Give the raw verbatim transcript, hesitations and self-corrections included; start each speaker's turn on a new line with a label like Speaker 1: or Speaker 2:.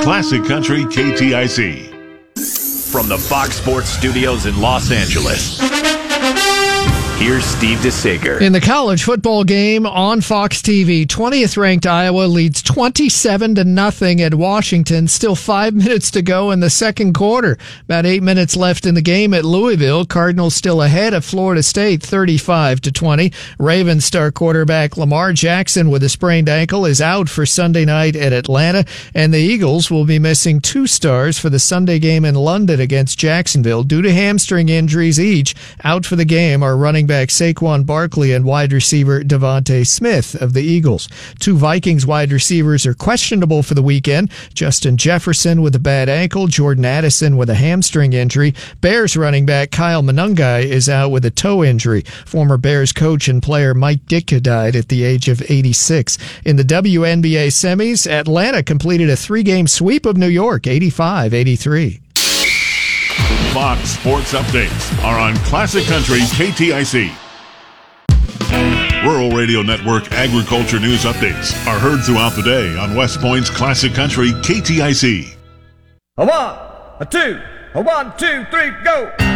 Speaker 1: Classic Country K T I C.
Speaker 2: From the Fox Sports Studios in Los Angeles, here's Steve DeSager.
Speaker 3: In the college football game on Fox T V, twentieth ranked Iowa leads twenty-seven to nothing at Washington. Still five minutes to go in the second quarter. About eight minutes left in the game at Louisville. Cardinals still ahead of Florida State, thirty-five to twenty. Ravens star quarterback Lamar Jackson with a sprained ankle is out for Sunday night at Atlanta, and the Eagles will be missing two stars for the Sunday game in London against Jacksonville due to hamstring injuries each. Out for the game are running back Saquon Barkley and wide receiver Devontae Smith of the Eagles. Two Vikings wide receivers are questionable for the weekend. Justin Jefferson with a bad ankle, Jordan Addison with a hamstring injury. Bears running back Kyle Monangai is out with a toe injury. Former Bears coach and player Mike Ditka died at the age of eighty-six. In the W N B A semis, Atlanta completed a three-game sweep of New York, eighty-five eighty-three.
Speaker 1: Fox Sports Updates are on Classic Country K T I C. Rural Radio Network agriculture news updates are heard throughout the day on West Point's Classic Country K T I C.
Speaker 4: A one, a two, a one, two, three, go!